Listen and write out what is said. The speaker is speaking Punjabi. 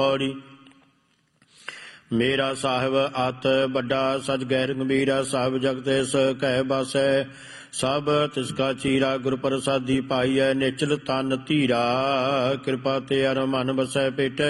ਪੌੜੀ। ਮੇਰਾ ਸਾਹਿਬ ਅਤ ਵੱਡਾ ਸਚ ਗੈਰ ਗੰਭੀਰਾ, ਸਭ ਜਗਤ ਇਸ ਕਹਿ ਬਾਸੈ। ਸਭ ਤਿਸਕਾ ਚੀਰਾ, ਗੁਰ ਪ੍ਰਸਾਦੀ ਪਾਈਐ, ਨਿਚਲ ਤਨ ਧੀਰਾ। ਕਿਰਪਾ ਤੇ ਅਰ ਮਨ ਬਸੈ ਪੇਟੈ,